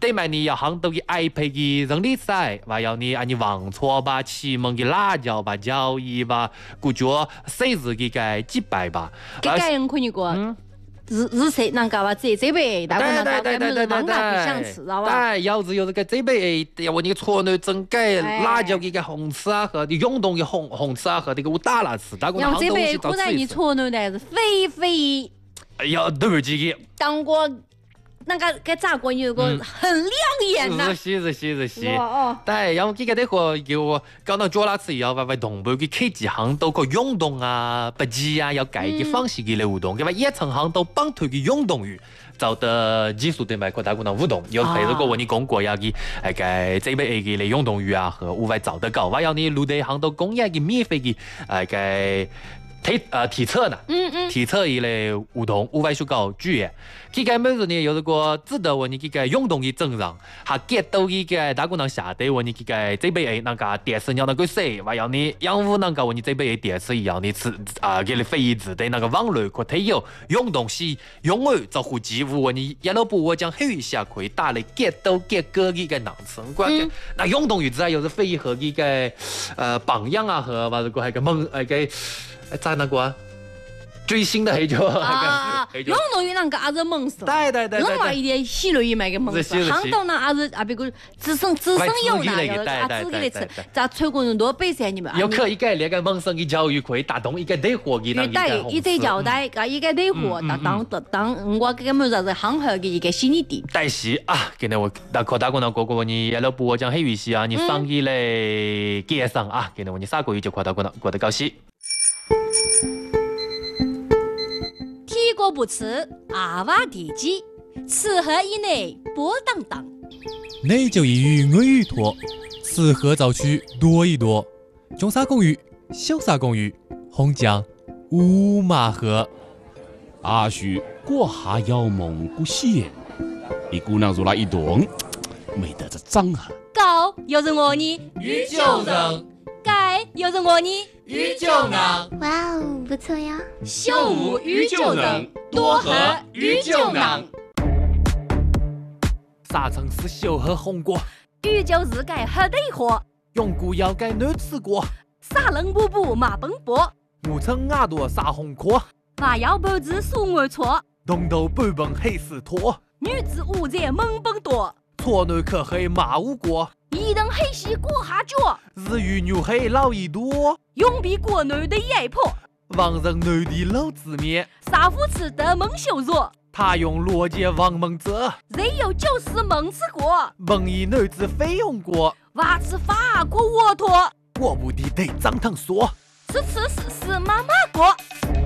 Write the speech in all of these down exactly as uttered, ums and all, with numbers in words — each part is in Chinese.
对面你要行到嘅 iPad 嘅人力赛，还有你啊你黄菜吧、祁门嘅辣椒吧、椒盐吧，古脚四字嘅个几百吧。 这个人可以过。嗯日日式能搞吧？这这边大家能搞，我们忙他不想吃，知道吧？ 对，要是有这个这边，要我那个川南整改辣椒的个红吃啊和的永东的红红吃啊和那个我打了吃，大家要这边果然你川南的是肥肥， 哎呀，对几个当过那个给炸过有个很亮眼呐。 是是是是是。哦。对，然后这个那个叫我搞到做那次以后，为为同伴嘅科技行到个运动啊、不羁啊，要改嘅方式嘅嚟互動，因為一層行到幫推嘅運動員。就得技術對埋個大家互動，有譬如講我哋講過呀嘅誒嘅這邊嘅嚟運動員啊，和戶外找得高，還有你陸地行到公園嘅免費嘅誒嘅。體呃體測呢，嗯嗯，體測一類活動，戶外學校主嘅，佢個每日呢有一個指導我哋佢個運動嘅證上，下結到佢個大姑娘下底我哋佢個這邊那個電視要那個誰，還有你養護那個我哋這邊電視要你吃啊，佢哋非遺子的那個網絡或體育運動是永遠就會支付我哋一路步我將黑下可以打嚟結到結個嘅個囊成關嘅，那運動員之外有時非遺和佢個呃榜樣啊和或者個係個夢誒個。在那個最新的黑球啊，運動員那個也是夢想， 對對對， 另外一點戲類一賣個夢想，行到那也是啊，比如自身自身有那有啊，自己的吃，在全國人多比賽你們。 有可以改那個夢想的教育可以打動一個內火嘅那個。 對，一個交代，個一個內火，當當當我個麼子是行行嘅一個新的地。 但是啊，今天我大可大個那個個你一路播我講黑語系啊，你上起來介紹啊，今天我你三個月就快到過那過得高興。 提過不吃，阿娃地雞，吃喝以內波當當。 內就一語我語托，吃喝早去多一多。中沙公寓，小沙公寓，紅醬五馬河。 阿叔過下要蒙古縣，你姑娘做了一頓，美得這張啊！ 高又是我呢， 宇宙人。 改又是我呢， 宇宙人。 哇哦，不錯呀！ 秀武宇宙人，多和宇宙人。 沙城市小河紅果， 宇宙日改黑地火， 永固要改南吃果， 沙冷布布馬奔波， 五層牙朵沙紅殼， 花腰半子數外錯， 東頭半本黑絲拖， 女子五在猛奔多， 錯內可黑馬無果。 一等黑西過下腳， 日與牛黑老一朵， 永比國內的壓迫， 望人內的老字面， 沙夫吃得蒙羞弱， 他用邏輯望蒙者， 人有九十蒙吃過， 蒙以女子非用過， 娃吃法過沃托， 我不地得張騰說， 吃吃是是媽媽過，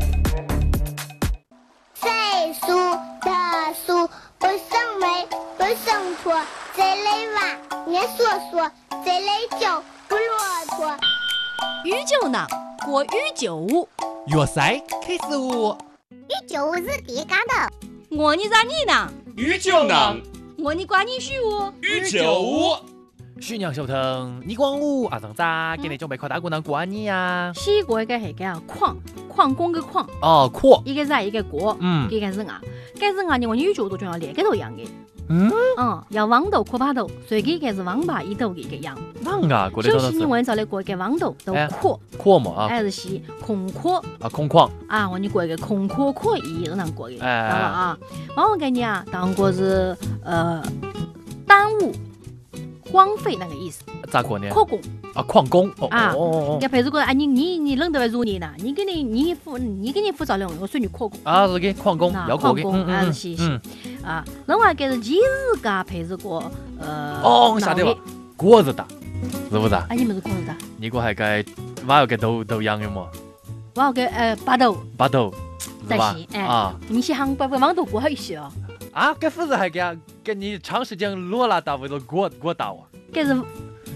歲數的數不生為不生錯，這類娃年說說，這類酒不駱駝。 宇宙呢過宇宙舞， 粵賽開始舞， 宇宙舞是第嘎的。 我你咋你呢？ 宇宙呢？ 我你關你許舞， 宇宙舞。 徐娘小騰，你講舞阿張咋？今日準備靠大姑娘關你啊？ 西國一個係叫礦，礦工嘅礦。 哦，礦。 一個是一個國， 嗯， 一個是牙，該是牙你我宇宙都仲要連個都一樣嘅。 嗯， 嗯，要網頭闊把頭，所以佢是網把一頭嘅一個樣。 網啊，過嚟首先你揾找嚟過一個網頭都闊， 闊嘛啊， 還是西空闊啊空曠啊，我你過一個空闊闊一樣能過嘅， 哎當然啊，網我概念啊，當過是呃耽誤。荒廢那個意思， 咋過呢？ 礦工啊，礦工哦啊， 哦哦你譬如講啊，你你你認得為如你呢？你給你你付你給你付照料，我算你礦工啊，是嘅礦工，要過嘅， 礦工還是是是啊，另外個是幾日噶，譬如講呃， 哦，我曉得了，果子大，是不是啊？ 啊，你們是果子大， 你個係個話有個豆豆樣嘅嘛？ 我有個呃巴豆， 巴豆， 是吧？哎，你去杭把個網豆過好一些哦。啊， 這不是還給給你長時間落了大為了過過刀啊？ 這是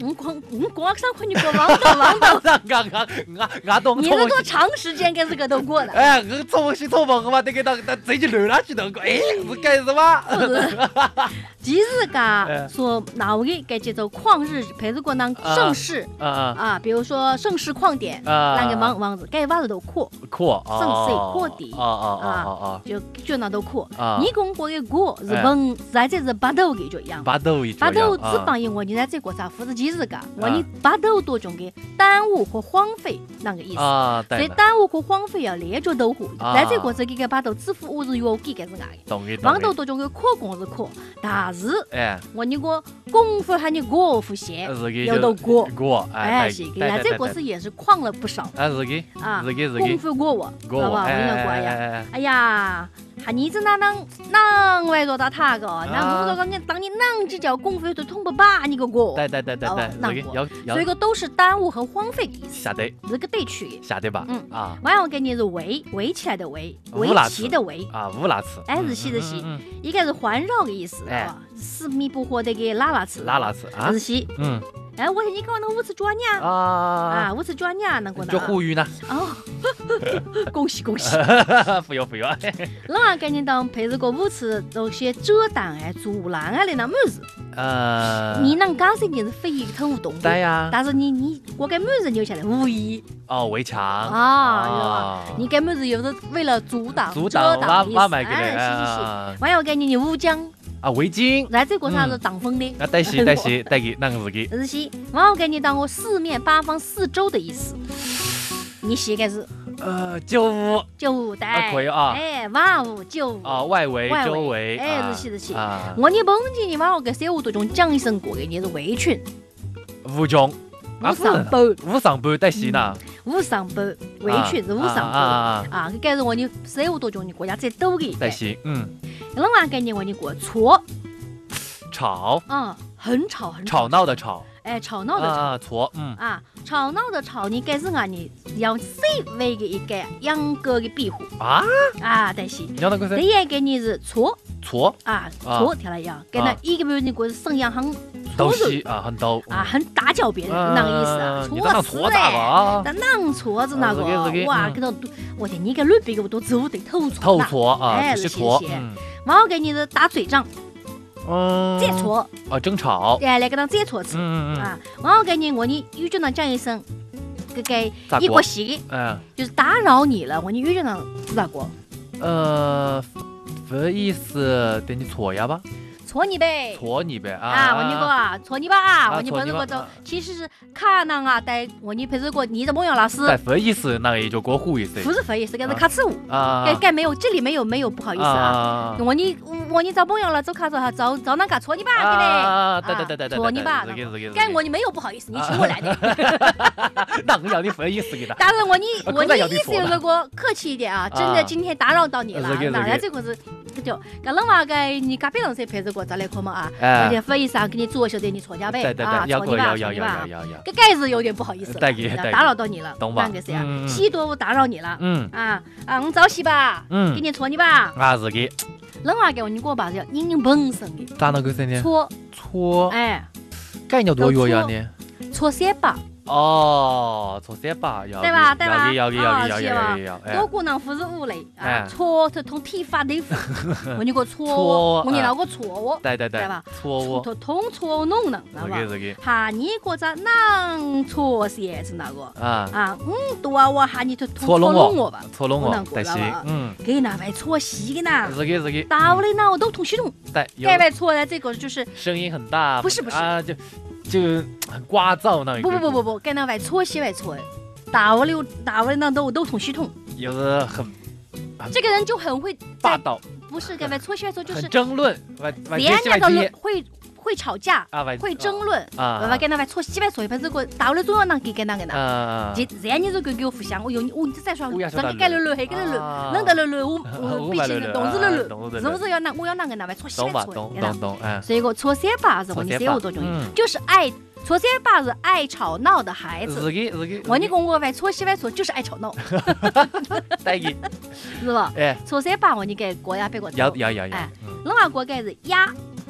我光我光上看你过王道王道， 俺俺俺俺都你是多长时间跟这个都过的？ 哎，我从心从梦嘛，那个那那自己流下去都过，哎，是干什么？ 不是，其实噶说哪位该节奏旷日陪着过那盛世啊啊，比如说盛世旷典，那个王王子该娃子都阔阔， 盛世阔的啊啊啊啊， 就就那都阔。你讲过的过是文，在这是八斗的就一样， 八斗一八斗只帮因为你在这国啥夫子其实噶，我你八斗多种的耽误和荒废那个意思啊， 所以耽误和荒废要连着都户，在这国这个八斗支付物是要给个是爱的，王斗多种的扩工是扩，但是哎，我你个功夫还你过不些，要都过过， 哎是个，在这国是也是旷了不少， 啊是个啊是个是个， 功夫过我，好不好？我跟你过呀，哎呀。哈，你这那能能外做到他个，那我说你当你能只叫功夫都通不把你个过， 对对对对对， 那个，所以个都是耽误和荒废的意思。 晓得， 这个对区， 晓得吧？嗯啊， 我要给你是围围起来的围，围棋的围啊，乌拉词， 哎是西是西，应该是环绕的意思啊，四面不活的个拉拉词， 拉拉词啊， 是西，嗯。哎，我说你看那五次转呀，啊啊，五次转呀，能过呢？ 就呼吁呢。 哦，恭喜恭喜！ 不要不要。 那俺赶紧当陪着个五次都些遮挡哎、阻拦啊的那么子。呃，你能干些你是非一头动对呀。 但是你你我给么子留下来无疑。 哦，围墙啊，你给么子又是为了阻挡、 阻挡、 拉拉买给的，哎，是是是。我要给你的武将。 啊，围巾， 在这个啥是挡风的？ 啊，对是对是对个，那个是个。是是，我要给你当我四面八方四周的意思。你写个是？ 呃，旧屋。 旧屋对。 可以啊。 哎，万物旧屋。 啊，外围周围。 哎，是是是是。我你梦见你把我给三五多种讲一声过给你是围裙。 无穷。 无上班。 无上班对是呢。 无上班围裙是无上班啊，这该是我你三五多种你国家最多的。 对是，嗯。 另外概念我你过错， 吵， 嗯，很吵很吵闹的吵， 哎，吵闹的吵， 啊，错，嗯， 啊，吵闹的吵，你该是俺你要细微的一个养歌的庇护啊啊，但是， 你要那个谁？第一个你是错， 错啊，错听了一样，跟那一个比如你过是生养很都是啊，很都啊，很打搅别人那个意思啊，错死哎，那啷错子那个哇，给到我天，你个乱别个我都走得透错， 透错啊， 哎， 是错。 我给你的打嘴仗， 嗯， 这错啊，争吵， 哎，来个当这错词，嗯嗯啊，我给你我你语句上讲一声，这个一国戏，嗯，就是打扰你了，我你语句上咋过？ 呃，不意思，等你错呀吧。 搓你呗， 搓你呗啊！我你个啊，搓你吧啊！我你陪着过走，其实是卡囊啊，带我你陪着过，你这模样老师。 带不意思，那也就过户意思。 不是不意思，该是卡词物啊，该该没有，这里没有没有不好意思啊。我你我你找模样了，走卡走哈，找找那个搓你吧，对不对？ 啊，对对对对对， 搓你吧，该我你没有不好意思，你请我来的。 那我要你不意思给他。 但是我你我你意思如果客气一点啊，真的今天打扰到你了，那来这个是就，搿侬话该你隔壁人才陪着过。再来看嘛啊，而且不意思啊，给你做晓得你错家呗啊，错你吧，错你吧，这该是有点不好意思了，打扰到你了， 懂吧？ 那个是呀，喜多我打扰你了，嗯啊啊，我早洗吧，嗯，给你错你吧， 啊是的， 人话给我你给我把这硬硬本身的， 咋能够这呢？ 错错， 哎， 概念多远呢？ 错三把。 哦，错三把要对吧？对吧？ 要要要要要要多姑娘不是五类啊，错它通体发的服，我你个错，我你那个错哦， 对对对吧？ 错哦， 它通错弄呢，知道吧？哈你个在能错些是那个啊啊，嗯，多我哈你它错弄我吧， 错弄我，但是嗯， 给那外错细的呢， 是的是的， 到了那我都通系统， 对， 该外错的这个就是声音很大， 不是不是啊就。就很聒噪那一个。 不不不不不，跟那外错些外错，大屋里大屋里那都都通系统。 有的很， 这个人就很会霸道。 不是跟外错些外错，就是争论， 连那个论会会吵架啊， 会争论啊，爸爸跟那外错西外错，反正个大屋里总要能给跟那个呢。这这样你就给给我互相，我有你我你再说，那个该乱乱，还给乱乱，能得乱乱，我我毕竟动子乱乱，是不是要拿我要那个那外错西外错？ 懂懂懂哎。 所以个错三把是我你三五多种，就是爱。错三把是爱吵闹的孩子， 是的，是的。 我你跟我外错西外错就是爱吵闹， 对的， 是吧？哎，错三把我你给国家别个要要要要。哎， 另外国家是压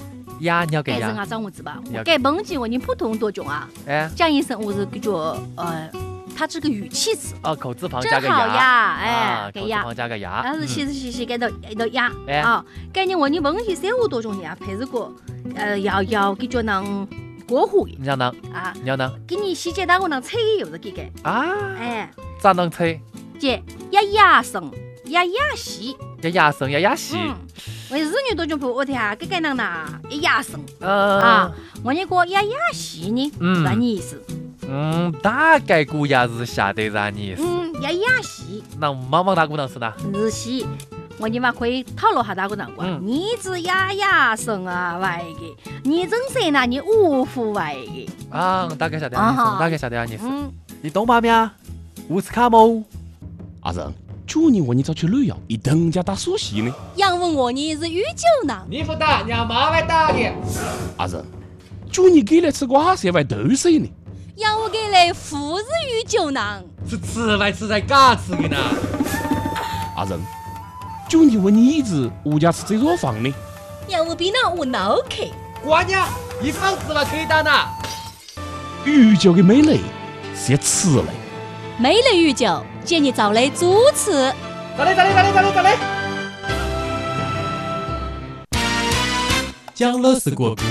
呀，你要改呀？是俺张我知吧？我改本句我你普通多种啊。哎，江医生，我是感觉呃，它这个语气词。 哦，口字旁加个呀。真好呀，哎， 改呀。口字旁加个呀。 但是其实其实改到一到呀。哎。啊，改你我你本句三五多种呀，配这个呃要要感觉能过火。 你要能啊？你要能？ 给你细节打我能吹有的给改啊？哎，咋能吹？ 姐呀呀声。呀呀戏， 呀呀声，呀呀戏。 为日语多种不我听下，改改能呐，呀呀声。啊，我那个呀呀戏呢，啥意思？ 嗯，大概估也是晓得啥意思。 嗯，呀呀戏。 那茫茫大姑娘是哪？ 日戏，我你们可以讨论下大姑娘关。你只呀呀声啊，外个，你真是那你无福外个。 啊，大概晓得啊意思，大概晓得啊意思。你懂吗咩？乌斯卡莫。 阿仁。去年我你早去旅游，一等家打苏西呢。 杨问我你是御酒呢？ 你不打，让妈来打的。 阿仁，去年给来吃瓜色外豆水呢。 杨我给来不是御酒呢， 是吃来吃在嘎吃的呢。 阿仁，去年问你一直物价吃这座房呢。 杨我比那我脑壳。 瓜娘，一房子了可以打呢。 御酒的美类是吃嘞。 美类御酒。建议找来主持。 找来找来找来找来找来。 讲乐事过故。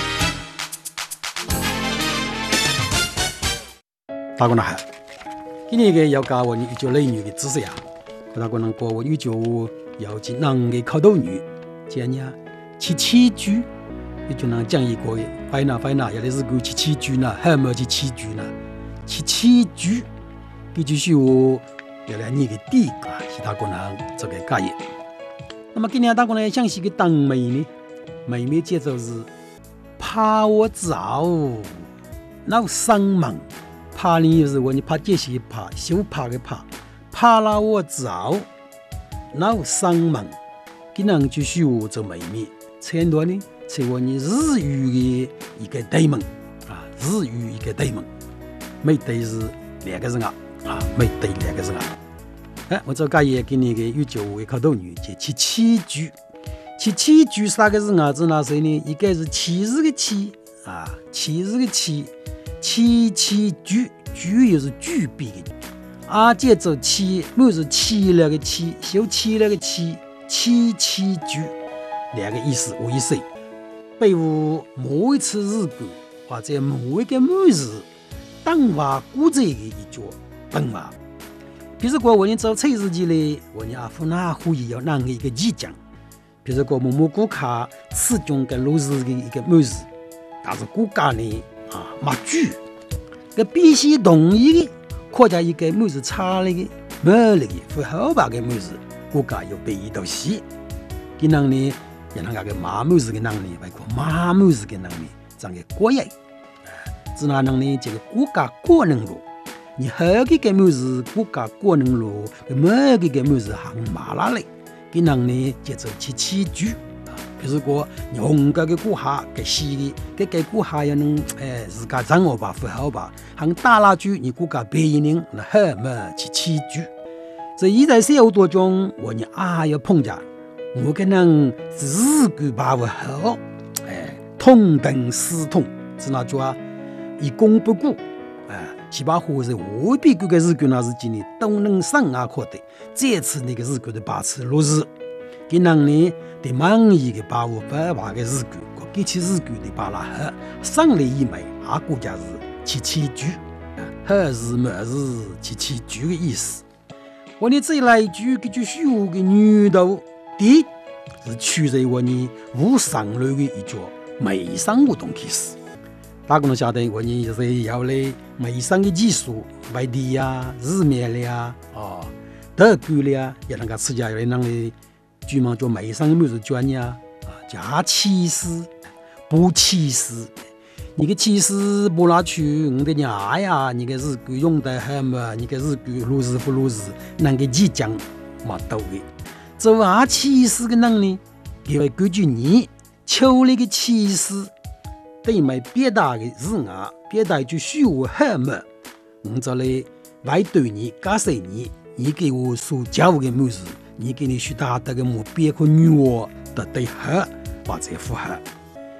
大姑娘好，今年个要教我们教类语的知识呀。大姑娘教我语教要进能的口头语，讲呀七七句，也就能讲一个快哪快哪，有的是个七七句呢，还没七七句呢，七七句。这句说话要来你的第一个，是大姑娘这个家业。那么今年大姑娘想起个当妹呢，妹妹节奏是怕我早，那上门，怕你就是我你怕这些怕，羞怕的怕，怕了我早，那上门。今年就说话做妹妹，很多呢，成为你日语的一个对门啊，日语一个对门，每对是两个人啊。啊，没对两个人啊！哎，我这家也给你个有教的口头语，叫七七句。七七句三个字啊，指哪谁呢？一个是七日的七啊，七日的七，七七句，句又是句笔的。啊，接着七，又是七了个七，修七了个七，七七句，两个意思，无意思。比如某一次事故，或者某一个某事，当话古这个一句。本嘛，比如说我们做菜时期呢，我们阿夫那可以要拿一个意见。比如说某某国家始终跟老师的一个模式，但是国家呢啊没主，个必须同意的，或者一个模式差了的、没了的、不好吧的模式，国家要被一道西。给人呢，让人家个马模式的能力，包括马模式的能力，这样的国业，只哪能呢？这个国家过能路。你好几个模式国家过能路，每几个模式行马拉嘞，给人呢节奏七七句啊。比如说你红个个顾客给西的，给个顾客要能哎自家掌握吧，不好吧？行打拉句你国家别人那还么七七句。这一在社会当中，我你啊要碰着，我可能是日句把握好，哎，同等思同，是那句啊，以公不顾。西巴火是何必这个日本那时间呢都能上啊可得，这次那个日本的把持落实，给人呢对满意的把握不把个日本，给起日本的把拉好上来一枚，啊国家是七七句，还是么是七七句的意思。我呢再来一句，这句说话的女头，第一是取在我呢无上类的一句美商活动开始。大家都晓得，我们就是要来美商的技术，外地呀、日面的呀、哦、德国的呀，也能够自家要来让你专门做美商的美术专业啊，加歧视、不歧视。你个歧视不拿去，我的娘呀！你个日语用的还么？你个日语落实不落实？那个即将没到的，做啊歧视的能力，因为根据你求那个歧视。对没别大的字啊，别大就说话还么？我这里外对你假设你，你给我所教的模式，你给你去达到的目标和愿望的对合或者符合。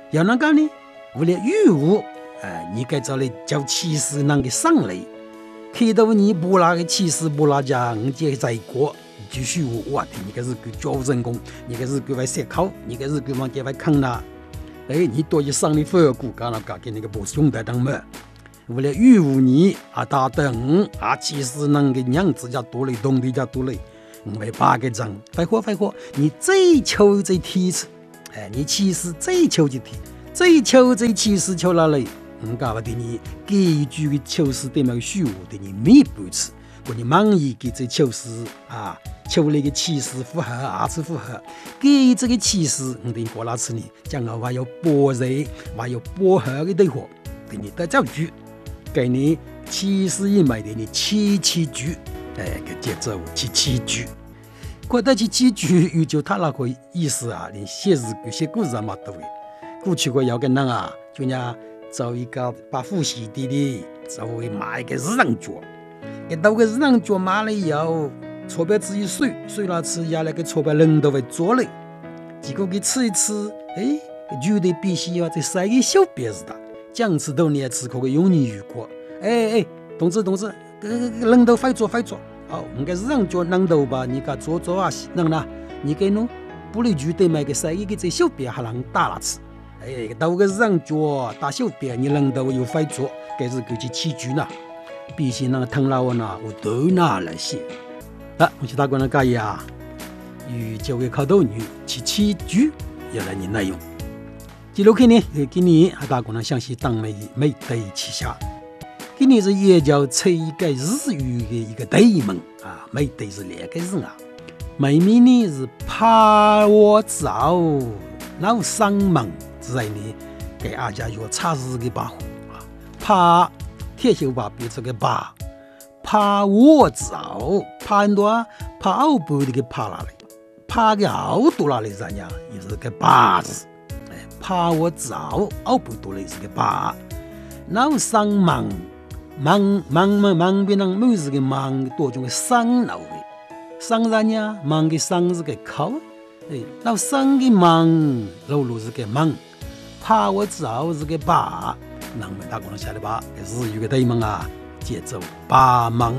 要哪个呢？为了语物，哎，你该找来叫骑士能给上来，看到你不拉个骑士不拉家，你就在国继续我的，你个是个教人工，你个是个外写考，你个是个往给外坑啦。哎，你多一上的反而骨干了，搞给那个不是用的当么？为了语物你啊，打等啊，骑士能给娘子家多嘞，东地家多嘞。我们八个章，快活快活！你最求这题次，哎，你其实最求这题，最求这其实求哪里？我讲话对你给一句的求是对那个虚无对你没不吃，我你满意给这求是啊，求那个其实符合，二次符合，给这个其实我对你过哪次呢？将来还有波热，还有波合的对话，对你得造句，给你其实一买的你七七句。哎，个节奏七七句，过得去七句，有就他那个意思啊，连写诗歌、写故事也没多的。过去个有个人啊，就伢找一个把呼吸地的，就会买一个日常脚，一到个日常脚买了以后，钞票自己水，水了吃，压那个钞票人都会做嘞。结果给吃一吃，哎，觉得必须要再塞个小辫子的，讲吃头你吃可个用你遇过，哎哎，同志同志。个个人都快做快做，哦，我个日常叫人头吧，你个做做啊，能啦，你给侬不离就得买个生意个这小别还能打了吃，哎，到个日常叫打小别，你人头又快做，该是个去起居呢，必须那个疼老呢，我都拿来写。啊，我去大官人讲呀，与这位考头女去起居，要来你内容。记录看呢，今年还大官人详细当美美对旗下。今年是也叫吹一个日语的一个对门啊，每对是两个字啊。妹妹呢是怕我早老上门之类呢，给大家要查字的把火啊，怕铁锈把别这个把，怕我早怕很多啊，怕后背的给怕哪里，怕个后多哪里怎样，也是个把字，哎，怕我早后背多了也是个把，老上门。忙忙忙忙别人每日个忙多种个生老的，生人呀忙个生是个口，哎，老生个忙，老路是个忙，怕我早是个把，能没打工下来吧？日语个对门啊，节奏把忙。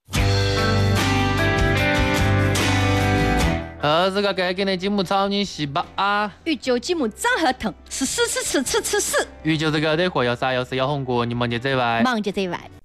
呃，这个该给你节目草你洗吧啊！ 预祝节目长合疼，吃吃吃吃吃吃吃！ 预祝这个的活要啥要是要红过，你忙就这外， 忙就这外。